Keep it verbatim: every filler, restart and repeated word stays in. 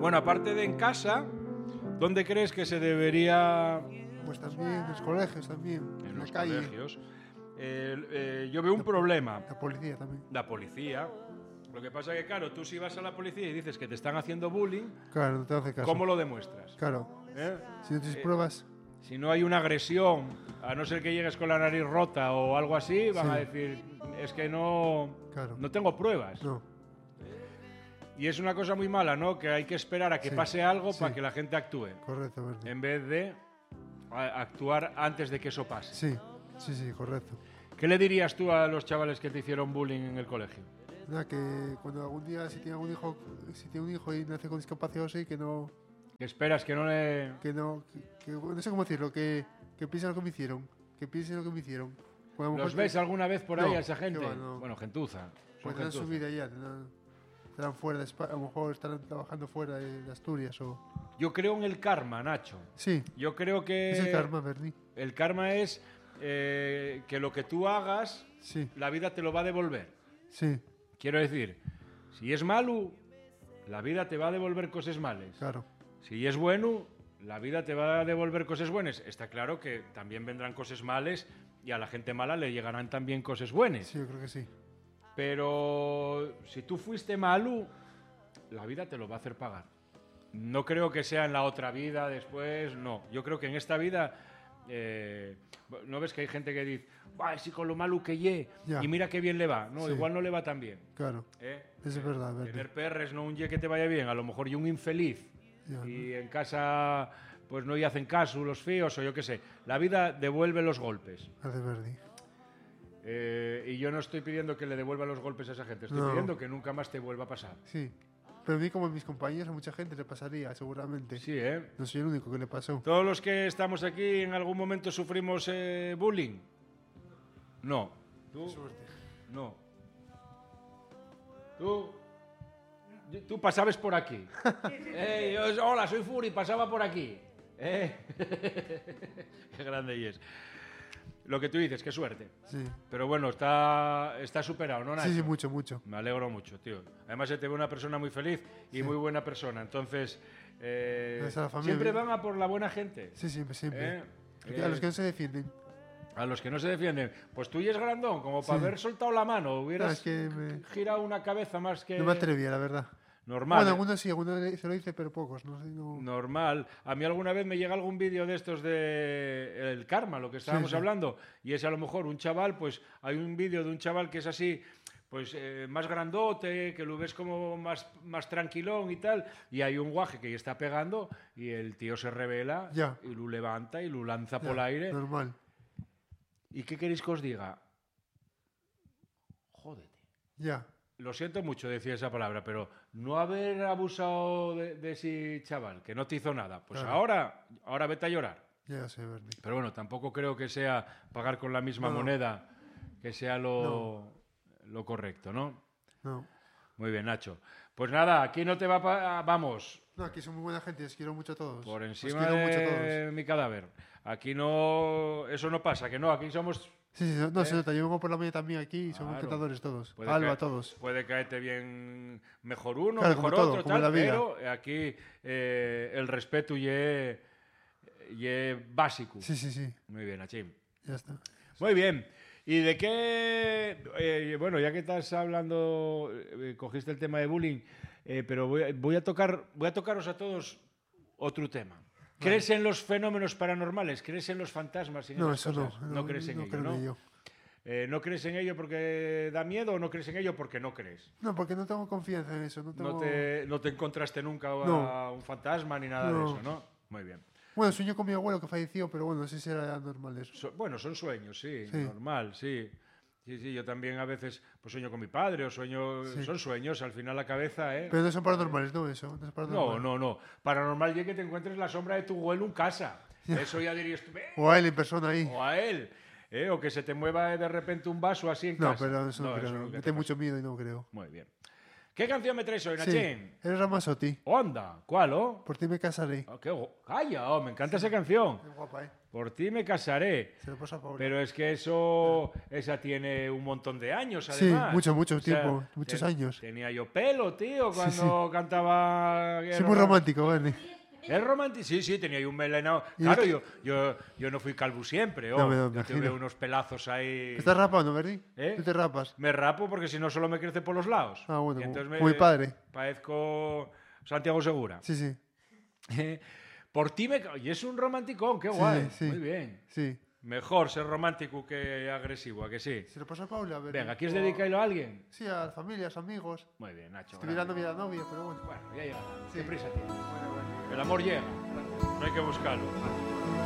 Bueno, aparte de en casa, ¿dónde crees que se debería...? Pues también en los colegios, también, en, En la los calle. colegios. Eh, eh, yo veo un La- problema. La policía también. La policía. Lo que pasa es que, claro, tú si vas a la policía y dices que te están haciendo bullying, Claro, no te hace caso. ¿cómo lo demuestras? Claro. ¿Eh? Si no tienes Eh, pruebas, Si no hay una agresión, a no ser que llegues con la nariz rota o algo así, van Sí. a decir, es que no, Claro. no tengo pruebas. no. Y es una cosa muy mala, ¿no? Que hay que esperar a que Sí. pase algo Sí. para que la gente actúe, Correcto, Bernie. en vez de a- actuar antes de que eso pase. Sí, sí, sí, correcto. ¿Qué le dirías tú a los chavales que te hicieron bullying en el colegio? Nada, que cuando algún día, si tiene algún hijo, si tiene un hijo y nace con discapacidad o así, que no, Que esperas que no le... que no, que, que- no sé cómo decirlo, que, que piensen lo que me hicieron, que piensen lo que me hicieron. Porque a lo mejor ¿Los que- ves alguna vez por ahí No, a esa gente? que va, no. Bueno, gentuza. Son Pues tendrán su gentuza. vida ya, tendrán, estarán fuera de España, a lo mejor estarán trabajando fuera de, de Asturias o... Yo creo en el karma, Nacho. Sí, Yo creo que... es el karma, Bernie. El karma es eh, que lo que tú hagas, Sí, la vida te lo va a devolver. sí, Quiero decir, si es malo, la vida te va a devolver cosas malas. claro. Si es bueno, la vida te va a devolver cosas buenas. Está claro que también vendrán cosas malas y a la gente mala le llegarán también cosas buenas. Sí, yo creo que sí. Pero si tú fuiste malo, la vida te lo va a hacer pagar. No creo que sea en la otra vida, después, no. Yo creo que en esta vida, eh, ¿no ves que hay gente que dice, "Buah, si con lo malo que ye, Ya. y mira qué bien le va"? No, Sí. igual no le va tan bien. Claro, ¿eh? eso es verdad, Bernie. Tener perres, no un ye que te vaya bien, a lo mejor y un infeliz. Ya, Y en casa, pues no y hacen caso los feos o yo qué sé. La vida devuelve los golpes. Gracias, Bernie. Eh, y yo no estoy pidiendo que le devuelva los golpes a esa gente, estoy No. pidiendo que nunca más te vuelva a pasar. Sí. Pero a mí, como a mis compañeros, a mucha gente le pasaría, seguramente. Sí, ¿eh? No soy el único que le pasó. ¿Todos los que estamos aquí en algún momento sufrimos eh, bullying? No. ¿Tú? Suerte. No. ¿Tú? Tú pasabas por aquí. Eh, yo- hola, soy Furi, pasaba por aquí. Eh. Qué grande y es. Lo que tú dices, qué suerte. Sí. Pero bueno, está, está superado, ¿no, Nacho? Sí, sí, mucho, mucho. Me alegro mucho, tío. Además, se te ve una persona muy feliz y Sí. muy buena persona. Entonces, eh, Gracias a la familia. siempre van a por la buena gente. Sí, siempre, siempre. ¿eh? Porque a los que no se defienden. A los que no se defienden. Pues tú y es grandón, como para Sí. haber soltado la mano. Hubieras No, es que me- girado una cabeza más que... No me atrevía, la verdad. Normal. Bueno, ¿eh? algunos sí, algunos se lo dice, pero pocos. No sé, no... Normal. A mí alguna vez me llega algún vídeo de estos de el karma, lo que estábamos sí. hablando, y es a lo mejor un chaval, pues hay un vídeo de un chaval que es así, pues eh, más grandote, que lo ves como más, más tranquilón y tal, y hay un guaje que ya está pegando y el tío se revela Ya. y lo levanta y lo lanza Ya, por el aire. Normal. ¿Y qué queréis que os diga? Jódete. Ya. Lo siento mucho decir esa palabra, pero no haber abusado de, de ese chaval, que no te hizo nada, pues Claro. ahora, ahora vete a llorar. Ya sé, Bernie. Pero bueno, tampoco creo que sea pagar con la misma No. moneda que sea lo, lo correcto, ¿no? No. Muy bien, Nacho. Pues nada, aquí no te va pa- vamos No, aquí son muy buena gente, os quiero mucho a todos. por Os encima quiero mucho a de todos. mi cadáver. Aquí no, eso no pasa, que no, aquí somos... Sí, sí, no, ¿Eh? se nota. Yo vengo por la mañana también aquí y son Claro. encantadores todos. Puede Alba, caer- todos. Puede caerte bien mejor uno, Claro, mejor como todo, otro, como tal, en la vida. pero aquí eh, el respeto y es básico. Sí, sí, sí. Muy bien, Nachim. Ya está. Muy bien. ¿Y de qué? eh, bueno, ya que estás hablando, eh, cogiste el tema de bullying, eh, pero voy a, voy a tocar, voy a tocaros a todos otro tema. ¿Crees en los fenómenos paranormales? ¿Crees en los fantasmas? y en No, esas eso no. cosas? No crees en no ello, creo ¿no? en ello. Eh, ¿No crees en ello porque da miedo o no crees en ello porque no crees? No, porque no tengo confianza en eso. No, tengo... No te, no te encontraste nunca a No. un fantasma ni nada de No. eso, ¿no? Muy bien. Bueno, sueño con mi abuelo que falleció, pero bueno, no sé si era normal eso. So- bueno, son sueños, sí, Sí. normal, sí. Sí, sí, yo también a veces pues sueño con mi padre o sueño... Sí. Son sueños, al final la cabeza, ¿eh? Pero no son paranormales, no eso. No, es No, paranormal. no, no. Paranormal es que te encuentres la sombra de tu abuelo en casa. Eso ya dirías tú, "Ve", O a él en persona ahí. o a él. ¿eh? O que se te mueva de repente un vaso así en No, casa. pero eso no, creo. nunca Me te mete pasa. mucho miedo y no creo. Muy bien. ¿Qué canción me traes hoy, Sí, Nachín? eres Ramazotti. Onda, ¿cuál, oh? Por ti me casaré. Oh, qué gu- Calla, oh, me encanta esa canción. Qué guapa, ¿eh? Por ti me casaré. Se lo pasa a Paula. Pero es que eso, esa tiene un montón de años, Sí, además. mucho, mucho O sea, tiempo, muchos te- años. Tenía yo pelo, tío, Sí, cuando cantaba... Sí, muy romántico, Bernie. ¿Es romántico? Sí, sí, tenía yo un melenao. Y Claro, es que- yo, yo, yo no fui calvo siempre, oh. No, me- no, Yo me tuve imagino. unos pelazos ahí... ¿Te estás rapando, Bernie? ¿Eh? ¿Tú te rapas? Me rapo porque si no solo me crece por los lados. Ah, bueno, Y como- entonces me- como mi padre. Parezco Santiago Segura. Sí, sí, Por ti me... ca- Y es un romanticón, qué Sí, guay. sí. Muy bien. sí. Mejor ser romántico que agresivo, ¿a que sí? Se lo pasa a Paula, Bernie. Venga, ¿quieres O- dedicarlo a alguien? Sí, a familias, amigos. Muy bien, Nacho. Estoy mirando a grande. mi novia, pero bueno. Bueno, ya llegará. Sí. ¿Qué prisa tienes? Bueno, bueno. El amor llega. No hay que buscarlo.